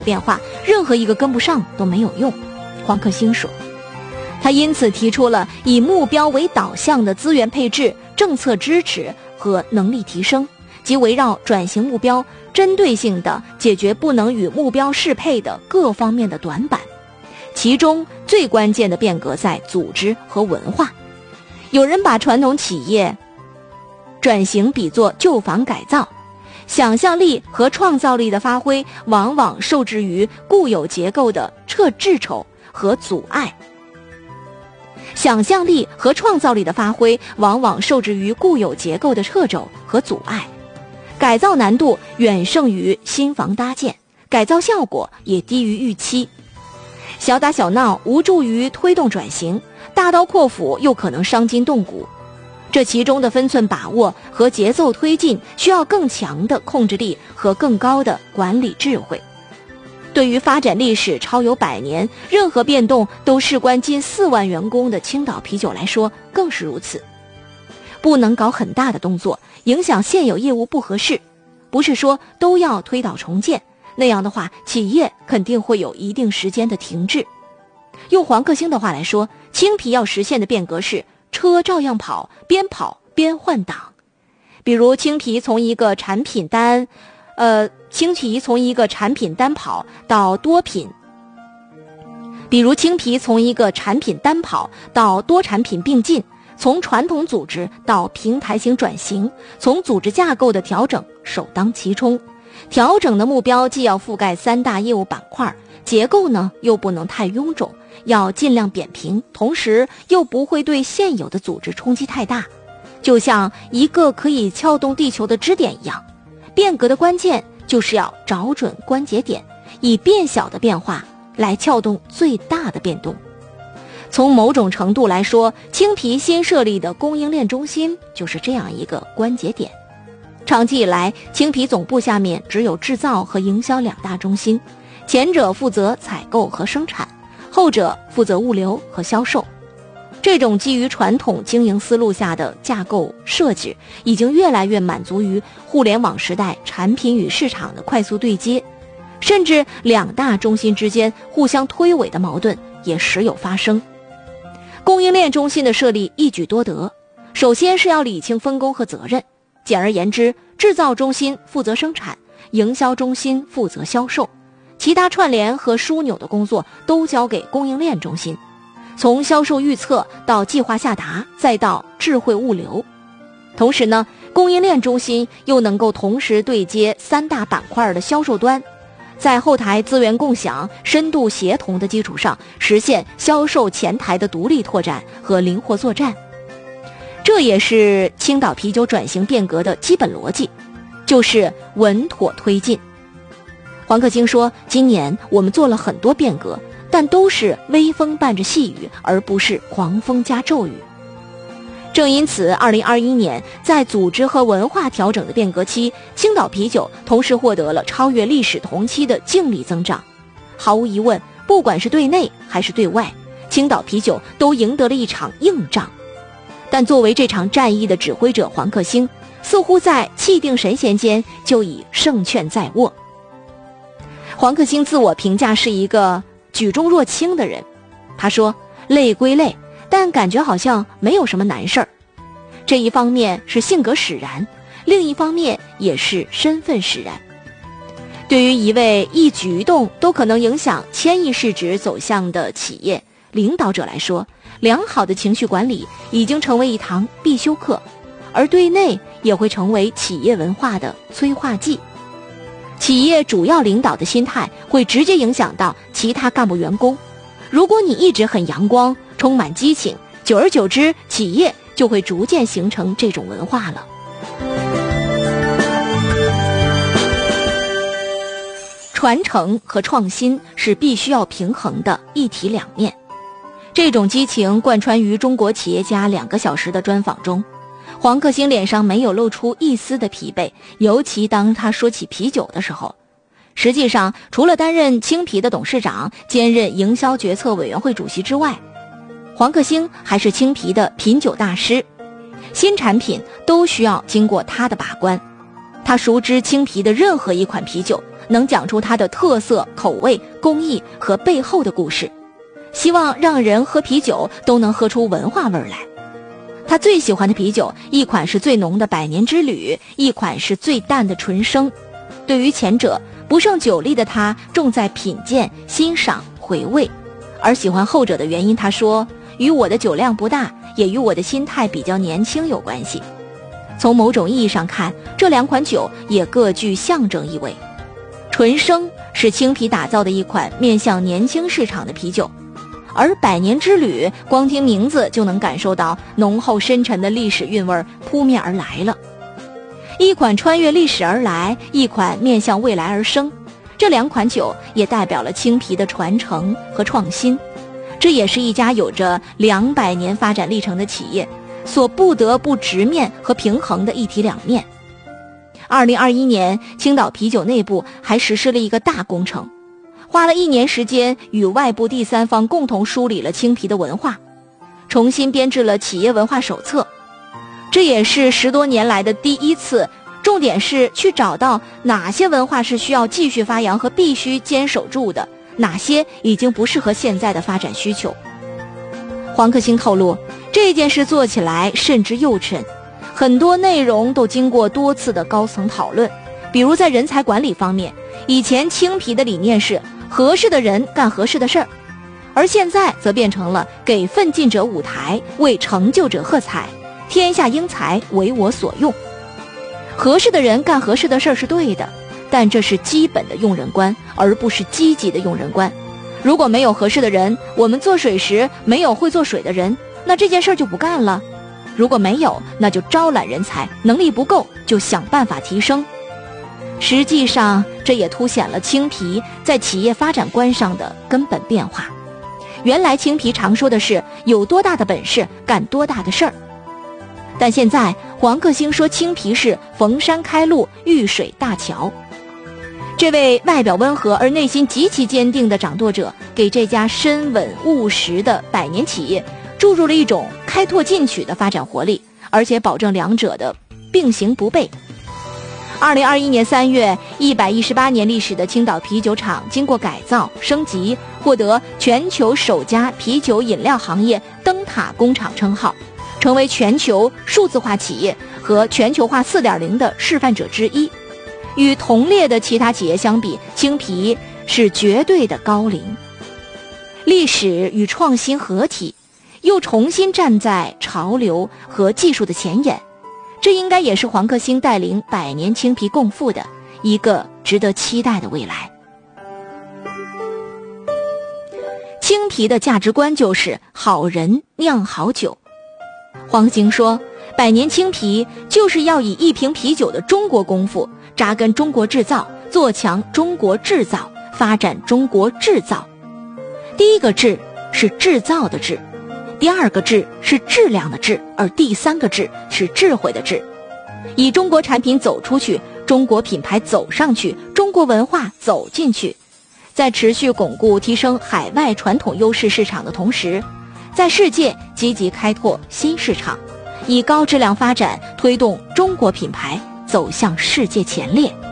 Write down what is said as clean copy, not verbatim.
变化，任何一个跟不上都没有用。黄克兴说，他因此提出了以目标为导向的资源配置、政策支持和能力提升，即围绕转型目标针对性地解决不能与目标适配的各方面的短板。其中最关键的变革在组织和文化。有人把传统企业转型比作旧房改造，想象力和创造力的发挥往往受制于固有结构的掣肘和阻碍。想象力和创造力的发挥往往受制于固有结构的掣肘和阻碍，改造难度远胜于新房搭建，改造效果也低于预期。小打小闹无助于推动转型，大刀阔斧又可能伤筋动骨。这其中的分寸把握和节奏推进需要更强的控制力和更高的管理智慧。对于发展历史超有100年，任何变动都事关近4万员工的青岛啤酒来说更是如此。不能搞很大的动作，影响现有业务不合适，不是说都要推倒重建，那样的话企业肯定会有一定时间的停滞。用黄克兴的话来说，青啤要实现的变革是车照样跑边换挡。比如青啤从一个产品单跑到多产品并进，从传统组织到平台型转型，从组织架构的调整首当其冲。调整的目标既要覆盖3大业务板块，结构呢又不能太臃肿，要尽量扁平，同时又不会对现有的组织冲击太大，就像一个可以撬动地球的支点一样。变革的关键就是要找准关节点，以变小的变化来撬动最大的变动。从某种程度来说，青啤新设立的供应链中心就是这样一个关节点。长期以来，青啤总部下面只有制造和营销2大中心，前者负责采购和生产，后者负责物流和销售。这种基于传统经营思路下的架构设置，已经越来越满足于互联网时代产品与市场的快速对接，甚至2大中心之间互相推诿的矛盾也时有发生。供应链中心的设立一举多得，首先是要理清分工和责任。简而言之，制造中心负责生产，营销中心负责销售，其他串联和枢纽的工作都交给供应链中心，从销售预测到计划下达，再到智慧物流。同时呢，供应链中心又能够同时对接3大板块的销售端，在后台资源共享、深度协同的基础上，实现销售前台的独立拓展和灵活作战。这也是青岛啤酒转型变革的基本逻辑，就是稳妥推进。黄克兴说，今年我们做了很多变革，但都是微风伴着细雨，而不是狂风加骤雨。正因此，2021年在组织和文化调整的变革期，青岛啤酒同时获得了超越历史同期的净利增长。毫无疑问，不管是对内还是对外，青岛啤酒都赢得了一场硬仗。但作为这场战役的指挥者，黄克兴似乎在气定神闲间就已胜券在握。黄克兴自我评价是一个举重若轻的人，他说，累归累，但感觉好像没有什么难事儿。这一方面是性格使然，另一方面也是身份使然。对于一位一举一动都可能影响千亿市值走向的企业领导者来说，良好的情绪管理已经成为一堂必修课，而对内也会成为企业文化的催化剂。企业主要领导的心态会直接影响到其他干部员工。如果你一直很阳光，充满激情，久而久之，企业就会逐渐形成这种文化了。传承和创新是必须要平衡的一体两面。这种激情贯穿于中国企业家2个小时的专访中，黄克兴脸上没有露出一丝的疲惫，尤其当他说起啤酒的时候。实际上，除了担任青啤的董事长，兼任营销决策委员会主席之外，黄克兴还是青啤的品酒大师，新产品都需要经过他的把关。他熟知青啤的任何一款啤酒， 能讲出它的特色、口味、工艺和背后的故事，希望让人喝啤酒都能喝出文化味来。他最喜欢的啤酒，一款是最浓的百年之旅，一款是最淡的纯生。对于前者，不胜酒力的他重在品鉴、欣赏、回味，而喜欢后者的原因，他说与我的酒量不大，也与我的心态比较年轻有关系。从某种意义上看，这两款酒也各具象征意味。纯生是青啤打造的一款面向年轻市场的啤酒，而百年之旅光听名字就能感受到浓厚深沉的历史韵味扑面而来了。一款穿越历史而来，一款面向未来而生，这两款酒也代表了青啤的传承和创新。这也是一家有着200年发展历程的企业所不得不直面和平衡的一体两面。2021年，青岛啤酒内部还实施了一个大工程，花了1年时间与外部第三方共同梳理了青啤的文化，重新编制了企业文化手册。这也是10多年来的第一次，重点是去找到哪些文化是需要继续发扬和必须坚守住的，哪些已经不适合现在的发展需求。黄克兴透露，这件事做起来慎之又慎，很多内容都经过多次的高层讨论。比如在人才管理方面，以前青啤的理念是合适的人干合适的事儿，而现在则变成了给奋进者舞台，为成就者喝彩，天下英才为我所用。合适的人干合适的事儿是对的，但这是基本的用人观，而不是积极的用人观。如果没有合适的人，我们做水时没有会做水的人，那这件事就不干了。如果没有，那就招揽人才，能力不够就想办法提升。实际上，这也凸显了青啤在企业发展观上的根本变化。原来青啤常说的是有多大的本事干多大的事儿，但现在黄克兴说青啤是逢山开路，遇水搭桥。这位外表温和而内心极其坚定的掌舵者，给这家深稳务实的百年企业注入了一种开拓进取的发展活力，而且保证两者的并行不悖。2021年3月，118年历史的青岛啤酒厂经过改造升级，获得全球首家啤酒饮料行业灯塔工厂称号，成为全球数字化企业和全球化4.0的示范者之一。与同列的其他企业相比，青啤是绝对的高龄。历史与创新合体，又重新站在潮流和技术的前沿，这应该也是黄克兴带领百年青啤共赴的一个值得期待的未来。青啤的价值观就是好人酿好酒。黄克兴说，百年青啤就是要以一瓶啤酒的中国功夫，扎根中国制造，做强中国制造，发展中国制造。第一个制是制造的制，第二个质是质量的质，而第三个质是智慧的智。以中国产品走出去，中国品牌走上去，中国文化走进去，在持续巩固提升海外传统优势市场的同时，在世界积极开拓新市场，以高质量发展推动中国品牌走向世界前列。